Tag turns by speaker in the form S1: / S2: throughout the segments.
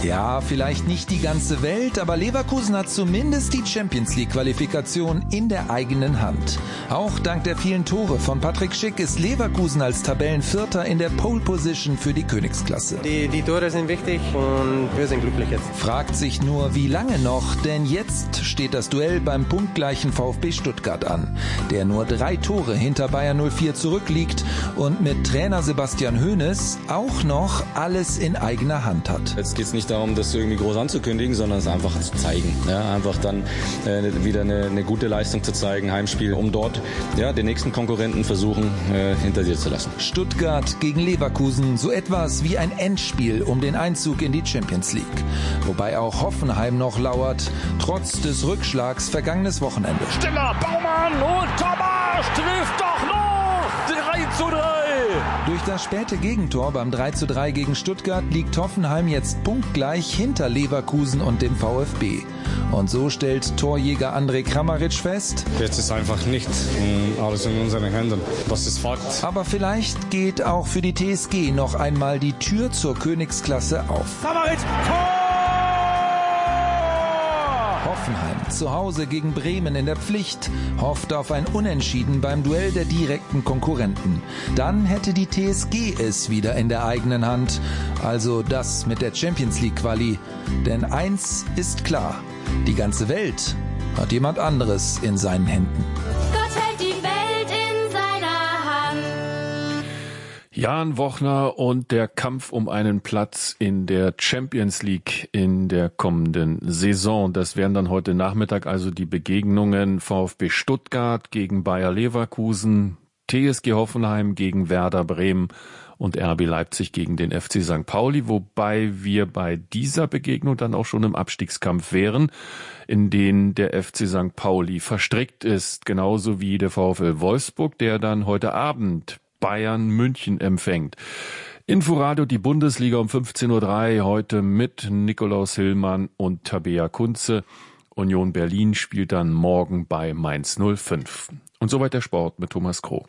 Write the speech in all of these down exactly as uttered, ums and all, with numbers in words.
S1: Ja, vielleicht nicht die ganze Welt, aber Leverkusen hat zumindest die Champions-League-Qualifikation in der eigenen Hand. Auch dank der vielen Tore von Patrick Schick ist Leverkusen als Tabellenvierter in der Pole-Position für die Königsklasse.
S2: Die, die Tore sind wichtig und wir sind glücklich jetzt.
S1: Fragt sich nur, wie lange noch, denn jetzt steht das Duell beim punktgleichen VfB Stuttgart an, der nur drei Tore hinter Bayer null vier zurückliegt und mit Trainer Sebastian Hoeneß auch noch alles in eigener Hand hat.
S3: Jetzt geht es nicht darum, das irgendwie groß anzukündigen, sondern es einfach zu zeigen. Ja, einfach dann äh, wieder eine, eine gute Leistung zu zeigen, Heimspiel, um dort ja, den nächsten Konkurrenten versuchen, äh, hinter dir zu lassen.
S1: Stuttgart gegen Leverkusen, so etwas wie ein Endspiel um den Einzug in die Champions League. Wobei auch Hoffenheim noch lauert, trotz des Rückschlags vergangenes Wochenende.
S4: Stiller, Baumann und Thomas trifft doch noch! drei zu drei!
S1: Durch das späte Gegentor beim drei zu drei gegen Stuttgart liegt Hoffenheim jetzt punktgleich hinter Leverkusen und dem VfB. Und so stellt Torjäger André Kramaric fest:
S5: Jetzt ist einfach nicht alles in unseren Händen. Das ist Fakt.
S1: Aber vielleicht geht auch für die T S G noch einmal die Tür zur Königsklasse auf.
S4: Kramaric, Tor!
S1: Hoffenheim zu Hause gegen Bremen in der Pflicht, hofft auf ein Unentschieden beim Duell der direkten Konkurrenten. Dann hätte die T S G es wieder in der eigenen Hand, also das mit der Champions League Quali. Denn eins ist klar: Die ganze Welt hat jemand anderes in seinen Händen.
S6: Gott hält die Welt in seiner Hand.
S7: Jan Wochner und der Kampf um einen Platz in der Champions League in der kommenden Saison. Das wären dann heute Nachmittag also die Begegnungen VfB Stuttgart gegen Bayer Leverkusen, T S G Hoffenheim gegen Werder Bremen und R B Leipzig gegen den F C Sankt Pauli, wobei wir bei dieser Begegnung dann auch schon im Abstiegskampf wären, in den der F C Sankt Pauli verstrickt ist, genauso wie der VfL Wolfsburg, der dann heute Abend Bayern München empfängt. Inforadio, die Bundesliga um fünfzehn Uhr drei, heute mit Nikolaus Hillmann und Tabea Kunze. Union Berlin spielt dann morgen bei Mainz null fünf. Und soweit der Sport mit Thomas Kroh.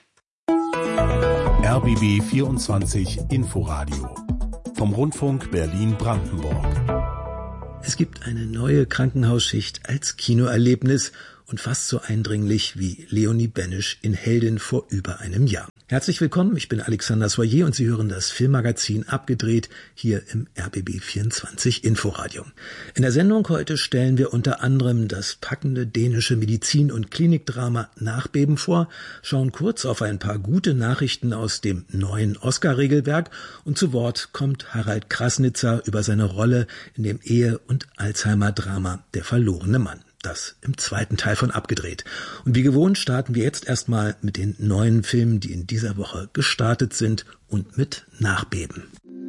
S8: R B B vierundzwanzig Inforadio vom Rundfunk Berlin-Brandenburg.
S9: Es gibt eine neue Krankenhausschicht als Kinoerlebnis und fast so eindringlich wie Leonie Benesch in Heldin vor über einem Jahr. Herzlich willkommen, ich bin Alexander Soyer und Sie hören das Filmmagazin Abgedreht hier im R B B vierundzwanzig Inforadio. In der Sendung heute stellen wir unter anderem das packende dänische Medizin- und Klinikdrama Nachbeben vor, schauen kurz auf ein paar gute Nachrichten aus dem neuen Oscar-Regelwerk und zu Wort kommt Harald Krasnitzer über seine Rolle in dem Ehe- und Alzheimer-Drama Der verlorene Mann. Das im zweiten Teil von Abgedreht. Und wie gewohnt starten wir jetzt erstmal mit den neuen Filmen, die in dieser Woche gestartet sind und mit Nachbeben.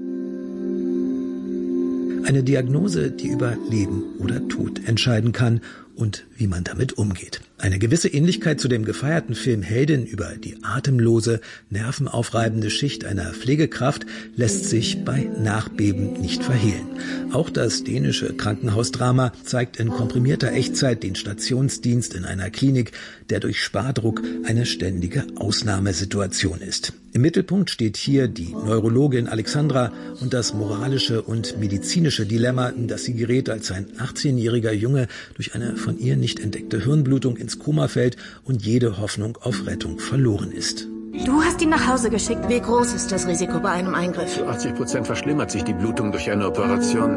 S9: Eine Diagnose, die über Leben oder Tod entscheiden kann und wie man damit umgeht. Eine gewisse Ähnlichkeit zu dem gefeierten Film Heldin über die atemlose, nervenaufreibende Schicht einer Pflegekraft lässt sich bei Nachbeben nicht verhehlen. Auch das dänische Krankenhausdrama zeigt in komprimierter Echtzeit den Stationsdienst in einer Klinik, der durch Spardruck eine ständige Ausnahmesituation ist. Im Mittelpunkt steht hier die Neurologin Alexandra und das moralische und medizinische Dilemma, in das sie gerät, als ein achtzehnjähriger Junge durch eine von ihr nicht entdeckte Hirnblutung ins Koma fällt und jede Hoffnung auf Rettung verloren ist.
S10: Du hast ihn nach Hause geschickt. Wie groß ist das Risiko bei einem Eingriff?
S11: Zu achtzig Prozent verschlimmert sich die Blutung durch eine Operation.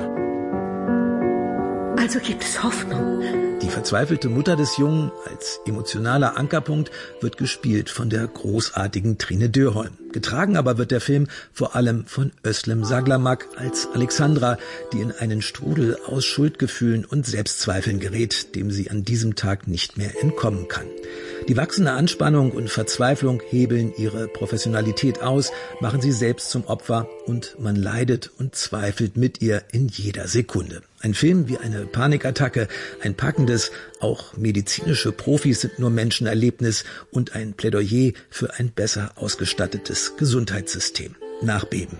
S10: Also gibt es Hoffnung.
S9: Die verzweifelte Mutter des Jungen als emotionaler Ankerpunkt wird gespielt von der großartigen Trine Dürholm. Getragen aber wird der Film vor allem von Özlem Saglamak als Alexandra, die in einen Strudel aus Schuldgefühlen und Selbstzweifeln gerät, dem sie an diesem Tag nicht mehr entkommen kann. Die wachsende Anspannung und Verzweiflung hebeln ihre Professionalität aus, machen sie selbst zum Opfer und man leidet und zweifelt mit ihr in jeder Sekunde. Ein Film wie eine Panikattacke, ein packendes, auch medizinische Profis sind nur Menschenerlebnis und ein Plädoyer für ein besser ausgestattetes Gesundheitssystem. Nachbeben.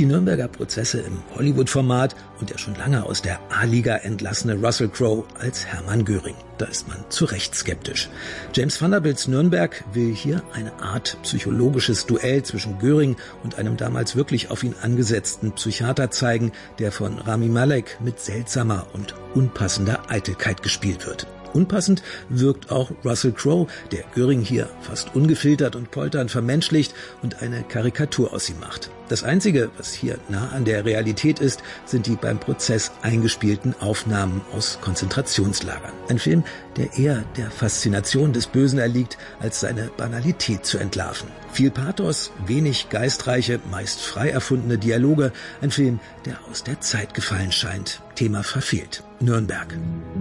S9: Die Nürnberger Prozesse im Hollywood-Format und der schon lange aus der A-Liga entlassene Russell Crowe als Hermann Göring. Da ist man zu Recht skeptisch. James Vanderbilts Nürnberg will hier eine Art psychologisches Duell zwischen Göring und einem damals wirklich auf ihn angesetzten Psychiater zeigen, der von Rami Malek mit seltsamer und unpassender Eitelkeit gespielt wird. Unpassend wirkt auch Russell Crowe, der Göring hier fast ungefiltert und polternd vermenschlicht und eine Karikatur aus ihm macht. Das Einzige, was hier nah an der Realität ist, sind die beim Prozess eingespielten Aufnahmen aus Konzentrationslagern. Ein Film, der eher der Faszination des Bösen erliegt, als seine Banalität zu entlarven. Viel Pathos, wenig geistreiche, meist frei erfundene Dialoge. Ein Film, der aus der Zeit gefallen scheint. Thema verfehlt. Nürnberg.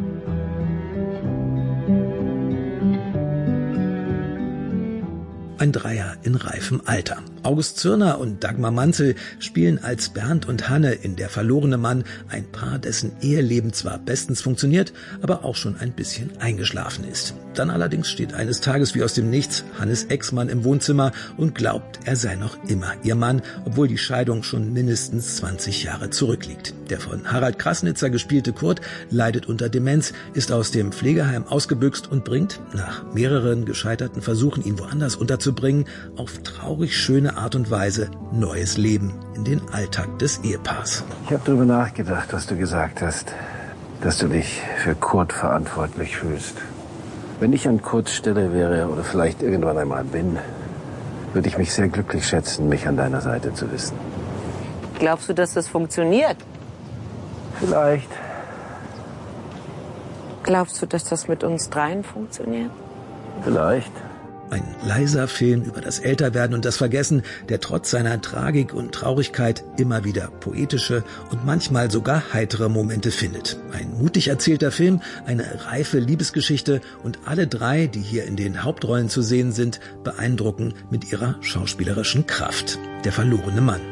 S9: Ein Dreier in reifem Alter. August Zürner und Dagmar Manzel spielen als Bernd und Hanne in Der verlorene Mann ein Paar, dessen Eheleben zwar bestens funktioniert, aber auch schon ein bisschen eingeschlafen ist. Dann allerdings steht eines Tages wie aus dem Nichts Hannes Ex-Mann im Wohnzimmer und glaubt, er sei noch immer ihr Mann, obwohl die Scheidung schon mindestens zwanzig Jahre zurückliegt. Der von Harald Krasnitzer gespielte Kurt leidet unter Demenz, ist aus dem Pflegeheim ausgebüxt und bringt, nach mehreren gescheiterten Versuchen, ihn woanders unterzubringen, auf traurig schöne Art und Weise neues Leben in den Alltag des Ehepaars.
S11: Ich habe darüber nachgedacht, was du gesagt hast, dass du dich für Kurt verantwortlich fühlst. Wenn ich an Kurts Stelle wäre oder vielleicht irgendwann einmal bin, würde ich mich sehr glücklich schätzen, mich an deiner Seite zu wissen.
S12: Glaubst du, dass das funktioniert?
S11: Vielleicht.
S12: Glaubst du, dass das mit uns dreien funktioniert?
S11: Vielleicht.
S9: Ein leiser Film über das Älterwerden und das Vergessen, der trotz seiner Tragik und Traurigkeit immer wieder poetische und manchmal sogar heitere Momente findet. Ein mutig erzählter Film, eine reife Liebesgeschichte und alle drei, die hier in den Hauptrollen zu sehen sind, beeindrucken mit ihrer schauspielerischen Kraft. Der verlorene Mann.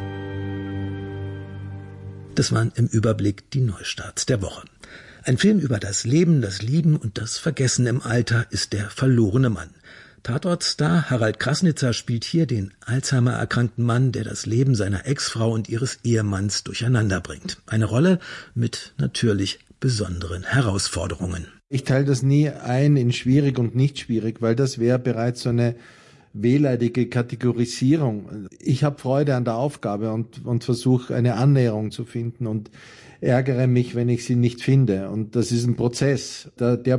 S9: Das waren im Überblick die Neustarts der Woche. Ein Film über das Leben, das Lieben und das Vergessen im Alter ist Der verlorene Mann. Tatortstar Harald Krasnitzer spielt hier den Alzheimer-erkrankten Mann, der das Leben seiner Ex-Frau und ihres Ehemanns durcheinander bringt. Eine Rolle mit natürlich besonderen Herausforderungen.
S13: Ich teile das nie ein in schwierig und nicht schwierig, weil das wäre bereits so eine wehleidige Kategorisierung. Ich habe Freude an der Aufgabe und, und versuche eine Annäherung zu finden und ärgere mich, wenn ich sie nicht finde. Und das ist ein Prozess. Der, der